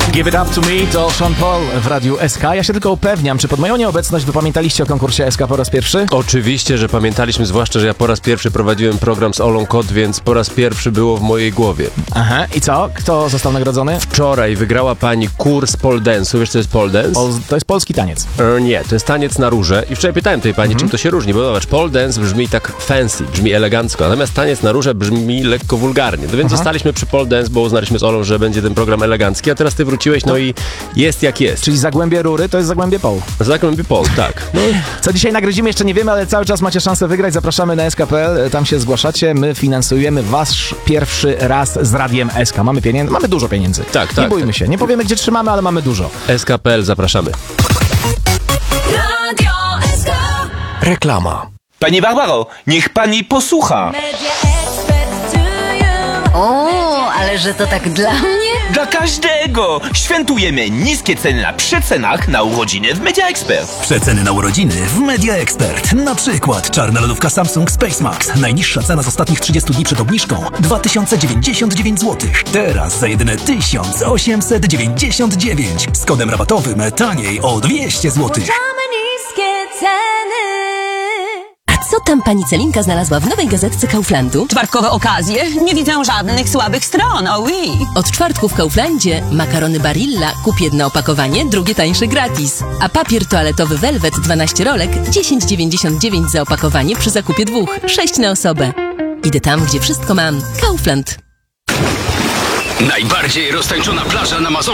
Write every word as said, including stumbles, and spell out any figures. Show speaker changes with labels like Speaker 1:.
Speaker 1: Give It Up To Me to Sean Paul w Radiu S K. Ja się tylko upewniam, czy pod moją nieobecność wy pamiętaliście o konkursie S K po raz pierwszy?
Speaker 2: Oczywiście, że pamiętaliśmy, zwłaszcza, że ja po raz pierwszy prowadziłem program z Olą Kot, więc po raz pierwszy było w mojej głowie.
Speaker 1: Aha, i co? Kto został nagrodzony?
Speaker 2: Wczoraj wygrała pani kurs pole dance'u. Wiesz, co jest pole dance?
Speaker 1: Pol- to jest polski taniec.
Speaker 2: E, nie, to jest taniec na róże. I wczoraj pytałem tej pani,
Speaker 1: Mhm.
Speaker 2: czym to się różni, bo zobacz, pole dance brzmi tak fancy, brzmi elegancko, natomiast taniec na róże brzmi lekko wulgarnie. No więc
Speaker 1: Aha.
Speaker 2: zostaliśmy przy pole dance, bo uznaliśmy z Olą, że będzie ten program elegancki, a teraz ty wróciłeś, no i jest jak jest.
Speaker 1: Czyli Zagłębie Rury to jest Zagłębie Pol.
Speaker 2: Zagłębie Pol, tak. No.
Speaker 1: Co dzisiaj nagryzimy, jeszcze nie wiemy, ale cały czas macie szansę wygrać. Zapraszamy na S K kropka P L, tam się zgłaszacie. My finansujemy wasz pierwszy raz z Radiem S K. Mamy pieniędzy, mamy dużo pieniędzy.
Speaker 2: Tak,
Speaker 1: Nie
Speaker 2: tak.
Speaker 1: bójmy się, nie powiemy gdzie trzymamy, ale mamy dużo.
Speaker 2: S K kropka P L, zapraszamy.
Speaker 3: Radio S K.
Speaker 4: Reklama.
Speaker 5: Pani Barbaro, niech pani posłucha.
Speaker 6: O, ale że to tak dla mnie?
Speaker 5: Dla każdego! Świętujemy niskie ceny na przecenach na urodziny w Media Expert.
Speaker 4: Przeceny na urodziny w Media Expert. Na przykład czarna lodówka Samsung Space Max. Najniższa cena z ostatnich trzydziestu dni przed obniżką dwa tysiące dziewięćdziesiąt dziewięć złotych. Teraz za jedyne tysiąc osiemset dziewięćdziesiąt dziewięć. Z kodem rabatowym taniej o dwieście złotych.
Speaker 7: Co tam pani Celinka znalazła w nowej gazetce Kauflandu?
Speaker 8: Czwartkowe okazje? Nie widzę żadnych słabych stron, oh oui.
Speaker 7: Od czwartku w Kauflandzie makarony Barilla, kup jedno opakowanie, drugie tańsze gratis. A papier toaletowy Velvet dwanaście rolek, dziesięć dziewięćdziesiąt dziewięć za opakowanie przy zakupie dwóch, sześć na osobę. Idę tam, gdzie wszystko mam. Kaufland.
Speaker 9: Najbardziej roztańczona plaża na Mazowszu.